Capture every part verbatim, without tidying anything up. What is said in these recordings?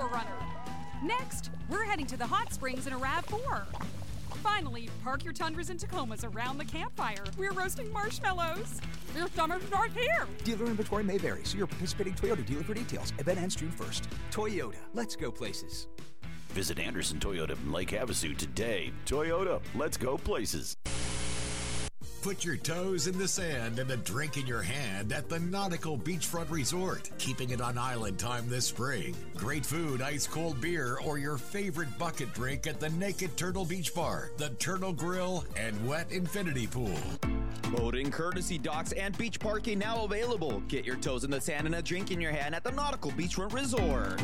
four runner. Next, we're heading to the hot springs in a RAV four. Finally, park your Tundras and Tacomas around the campfire. We're roasting marshmallows. Your summer's right here. Dealer inventory may vary. See your participating Toyota dealer for details. Event ends June first. Toyota, let's go places. Visit Anderson Toyota in Lake Havasu today. Toyota, let's go places. Put your toes in the sand and a drink in your hand at the Nautical Beachfront Resort. Keeping it on island time this spring. Great food, ice cold beer, or your favorite bucket drink at the Naked Turtle Beach Bar, the Turtle Grill, and Wet Infinity Pool. Boating, courtesy docks, and beach parking now available. Get your toes in the sand and a drink in your hand at the Nautical Beachfront Resort.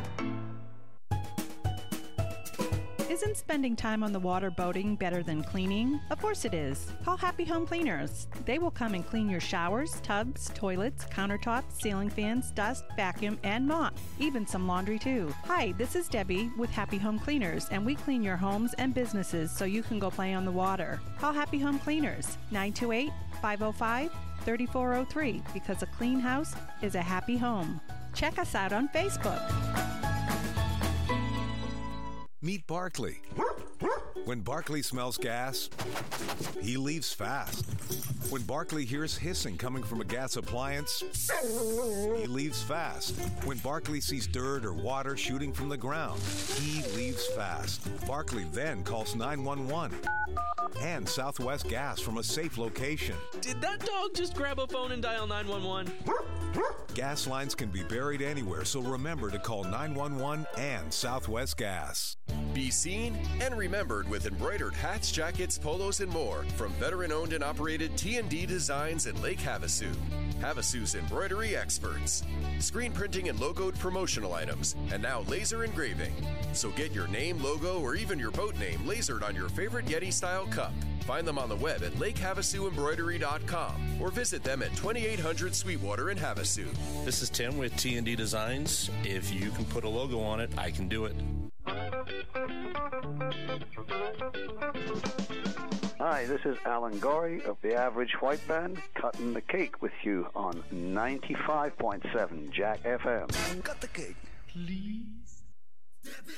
Isn't spending time on the water boating better than cleaning? Of course it is. Call Happy Home Cleaners. They will come and clean your showers, tubs, toilets, countertops, ceiling fans, dust, vacuum, and mop. Even some laundry too. Hi, this is Debbie with Happy Home Cleaners, and we clean your homes and businesses so you can go play on the water. Call Happy Home Cleaners, nine two eight, five oh five, three four oh three, because a clean house is a happy home. Check us out on Facebook. Meet Barkley. When Barkley smells gas, he leaves fast. When Barkley hears hissing coming from a gas appliance, he leaves fast. When Barkley sees dirt or water shooting from the ground, he leaves fast. Barkley then calls nine one one and Southwest Gas from a safe location. Did that dog just grab a phone and dial nine one one? Gas lines can be buried anywhere, so remember to call nine one one and Southwest Gas. Be seen and remembered with embroidered hats, jackets, polos, and more from veteran-owned and operated T and D Designs in Lake Havasu. Havasu's embroidery experts. Screen printing and logoed promotional items, and now laser engraving. So get your name, logo, or even your boat name lasered on your favorite Yeti-style cup. Find them on the web at lake havasu embroidery dot com or visit them at twenty-eight hundred Sweetwater in Havasu. This is Tim with T and D Designs. If you can put a logo on it, I can do it. Hi, this is Alan Gorey of the Average White Band, cutting the cake with you on ninety-five point seven Jack F M. Cut the cake, please.